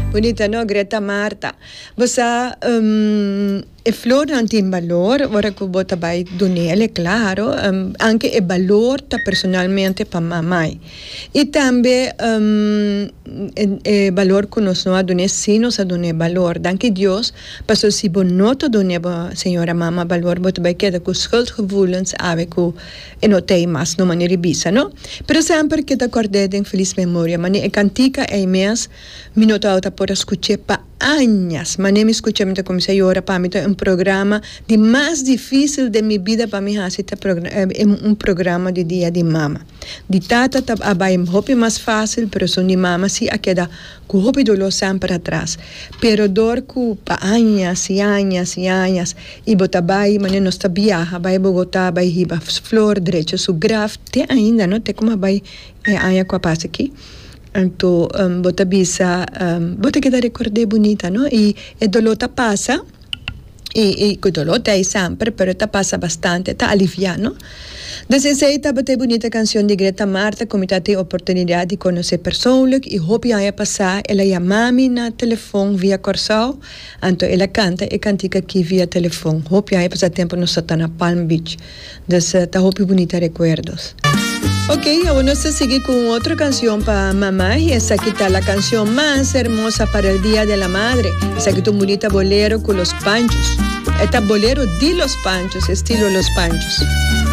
Bonita, no? Greta Marta. Basta, e flor non tem valor, ora che bota vai donele, claro, anche e valor ta personalmente pa mamai. E tambe e valor que nos no adone si nos adone valor. Danke Dios, paso si bonota done senhora mama valor, bota vai queda com schuldgevoelens ave ku e no tei mas no maniera bisa, no? Pero sempre que da cordede in feliz memoria, mani e cantica e mes minuto auta por escuchar pa años, mas nem me escuché mientras comencé a llorar para mí un programa de más difícil de mi vida para mí hacer un programa de día de mama. De tata abai hopi más fácil, pero son de mama sí a queda cu hopi dolor sempre atrás. Pero dor cu pa años y años y años y bota bai, mané no está viaja, bai Bogotá, bai hiba flor derecho su graf, te ainda no te como bai aña com a passa aqui. Então, bota bisa, bota que da recordé bonita, no? E dolor ta passa, e o dolor tá aí sempre, pero ta passa bastante, tá aliviano. Desde aí tá botei bonita canção de Greta Marta, como tá tem oportunidade de conhecer persoonlijk, e hope ia passar, ela ia mami na telefone via Corsal, então ela canta e cantica aqui via telefone. Hope ia passar tempo no Satana Palm Beach. Desde tá hope bonita recuerdos. Ok, ahora se sigue con otra canción para mamá y esa aquí está la canción más hermosa para el Día de la Madre. Esa aquí está un bonita bolero con los panchos. Esta bolero de los panchos, estilo los panchos.